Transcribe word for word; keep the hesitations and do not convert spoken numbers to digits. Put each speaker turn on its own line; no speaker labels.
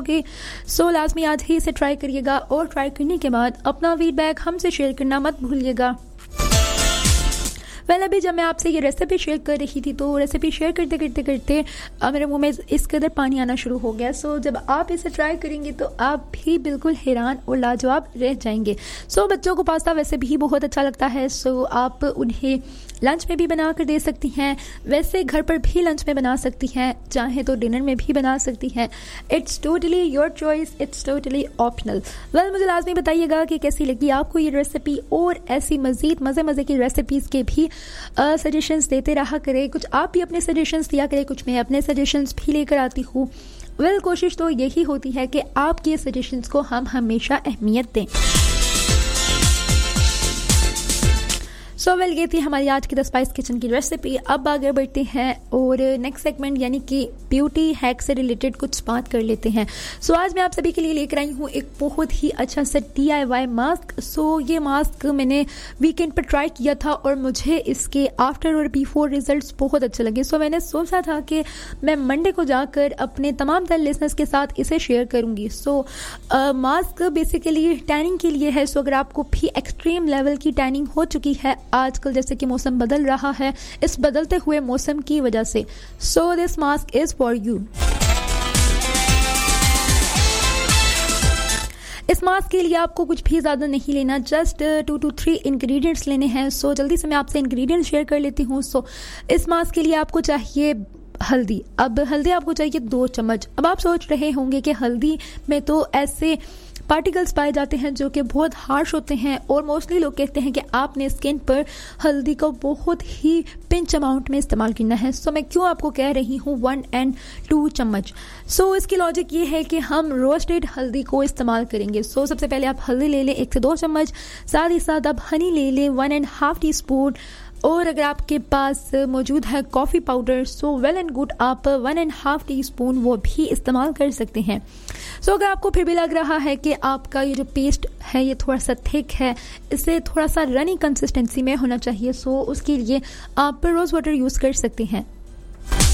जाओगे। सो लाजमी आज ही इसे ट्राई करिएगा और ट्राई करने के बाद अपना फीडबैक हमसे शेयर करना मत भूलिएगा। वेल well, अभी जब मैं आपसे ये रेसिपी शेयर कर रही थी तो रेसिपी शेयर करते करते करते मेरे मुंह में इस कदर पानी आना शुरू हो गया। सो so, जब आप इसे ट्राई करेंगे तो आप भी बिल्कुल हैरान और लाजवाब रह जाएंगे। सो so, बच्चों को पास्ता वैसे भी बहुत अच्छा लगता है। सो so, आप उन्हें लंच में भी बना कर दे सकती हैं, वैसे घर पर भी लंच में बना सकती हैं, चाहे तो डिनर में भी बना सकती हैं। It's totally your choice, it's totally optional. Well मुझे लाजमी बताइएगा कि कैसी लगी आपको ये रेसिपी और ऐसी मज़ीद मज़े मज़े की रेसिपीज़ के भी सजेशंस देते रहा करें। कुछ आप भी अपने सजेशंस दिया करें, कुछ मैं अपने सजेशंस भी लेकर आती हूँ। वेल कोशिश तो यही होती है कि आपके सजेशंस को हम हमेशा अहमियत दें। सो so, वेल well, ये थी हमारी आज की द स्पाइस किचन की रेसिपी। अब आगे बढ़ते हैं और नेक्स्ट सेगमेंट यानी कि ब्यूटी हैक से रिलेटेड कुछ बात कर लेते हैं। सो so, आज मैं आप सभी के लिए लेकर आई हूँ एक बहुत ही अच्छा सा D I Y mask. So so, ये मास्क मैंने वीकेंड पर ट्राई किया था और मुझे इसके आफ्टर और बिफोर रिजल्ट्स बहुत अच्छे लगे। सो so, मैंने सोचा था कि मैं मंडे को जाकर अपने तमाम तर लिसनर्स के साथ इसे शेयर करूँगी। सो so, मास्क बेसिकली टैनिंग के लिए है। सो so, अगर आपको भी एक्सट्रीम लेवल की टैनिंग हो चुकी है आजकल, जैसे कि मौसम बदल रहा है, इस बदलते हुए मौसम की वजह से, so this mask is for you. इस मास्क के लिए आपको कुछ भी ज़्यादा नहीं लेना, just to to three ingredients लेने हैं। सो so, जल्दी से मैं आपसे इंग्रेडिएंट्स शेयर कर लेती हूँ। सो so, इस मास्क के लिए आपको चाहिए हल्दी। अब हल्दी आपको चाहिए दो चम्मच। अब आप सोच रहे होंगे कि हल्दी में तो ऐसे पार्टिकल्स पाए जाते हैं जो कि बहुत हार्श होते हैं और मोस्टली लोग कहते हैं कि आपने स्किन पर हल्दी को बहुत ही पिंच अमाउंट में इस्तेमाल करना है। सो so, मैं क्यों आपको कह रही हूँ वन एंड टू चम्मच। सो so, इसकी लॉजिक ये है कि हम रोस्टेड हल्दी को इस्तेमाल करेंगे। सो so, सबसे पहले आप हल्दी ले लें एक से दो चम्मच, साथ ही साथ आप हनी ले लें one and half tea spoon, और अगर आपके पास मौजूद है coffee powder so well and good, आप one and half tea spoon वो भी इस्तेमाल कर सकते हैं। सो so, अगर आपको फिर भी लग रहा है कि आपका ये जो पेस्ट है ये थोड़ा सा थिक है, इसे थोड़ा सा रनी कंसिस्टेंसी में होना चाहिए, सो so, उसके लिए आप रोज़ वाटर यूज़ कर सकते हैं।